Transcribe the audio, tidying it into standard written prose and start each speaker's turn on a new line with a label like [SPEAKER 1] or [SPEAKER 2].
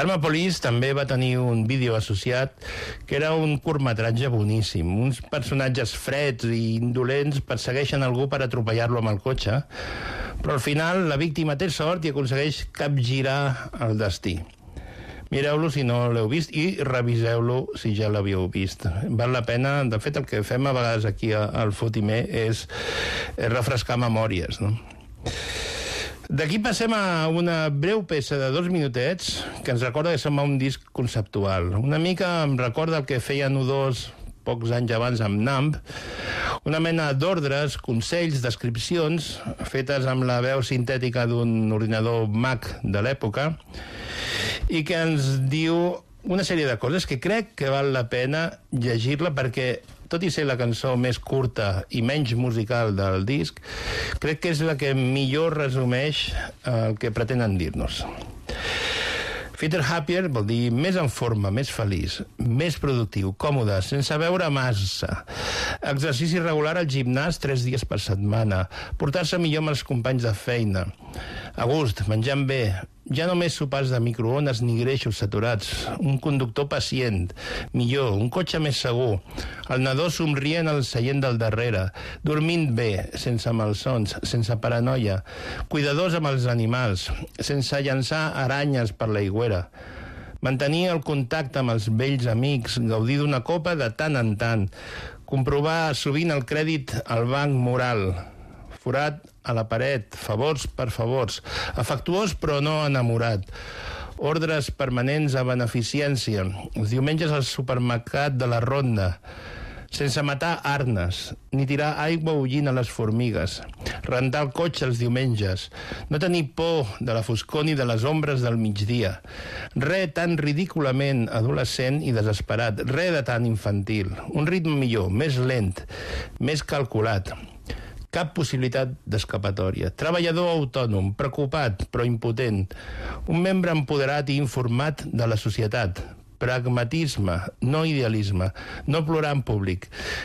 [SPEAKER 1] Carme Polís també va tenir un vídeo associat que era un curtmetratge boníssim. Uns personatges freds i indolents persegueixen algú per atropellar-lo amb el cotxe, però al final la víctima té sort i aconsegueix capgirar el destí. Mireu-lo si no l'heu vist i reviseu-lo si ja l'havíeu vist. Val la pena, de fet el que fem a vegades aquí al Fotimer és refrescar memòries, no? D'aquí passem a una breu peça de 2 minutets que ens recorda que som a un disc conceptual. Una mica em recorda el que feien U2 pocs anys abans amb Numb, una mena d'ordres, consells, descripcions fetes amb la veu sintètica d'un ordinador Mac de l'època i que ens diu una sèrie de coses que crec que val la pena llegir-la perquè, tot i ser la cançó més curta i menys musical del disc, crec que és la que millor resumeix el que pretenen dir-nos. Fitter Happier vol dir més en forma, més feliç, més productiu, còmode, sense beure massa, exercici regular al gimnàs 3 dies per setmana, portar-se millor amb els companys de feina, a gust, menjant bé, ja només sopars de microones ni greixos saturats, un conductor pacient, millor, un cotxe més segur, el nadó somrient al seient del darrere, dormint bé, sense malsons, sense paranoia, cuidadors amb els animals, sense llançar aranyes per l'aigüera, mantenir el contacte amb els vells amics, gaudir d'una copa de tant en tant, comprovar sovint el crèdit al banc moral, forat a la paret, favors per favors, afectuós però no enamorat, ordres permanents a beneficència, els diumenges al supermercat de la Ronda, sense matar arnes, ni tirar aigua bullint a les formigues, rentar el cotxe els diumenges, no tenir por de la foscor ni de les ombres del migdia, res tan ridículament adolescent i desesperat, res de tan infantil, un ritme millor, més lent, més calculat, cap possibilitat d'escapatòria. Treballador autònom, preocupat però impotent. Un membre empoderat i informat de la societat. Pragmatisme, no idealisme. No plorar en públic.